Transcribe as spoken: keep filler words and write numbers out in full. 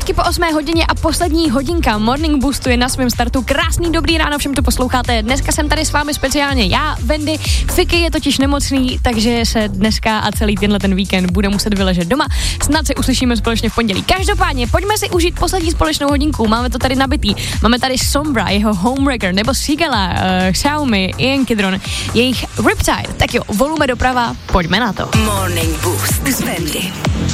minutky po osmé hodině a poslední hodinka Morning Boostu je na svém startu. Krásný dobrý ráno, všem to posloucháte. Dneska jsem tady s vámi speciálně já, Wendy. Fiky je totiž nemocný, takže se dneska a celý tenhle ten víkend bude muset vyležet doma. Snad se uslyšíme společně v pondělí. Každopádně, pojďme si užít poslední společnou hodinku. Máme to tady nabitý. Máme tady Sombra, jeho Homewrecker, nebo Sigala, uh, Xiaomi, Ian Kidron, jejich Riptide. Tak jo, volume doprava, pojďme na to. Morning Boost s Wendy.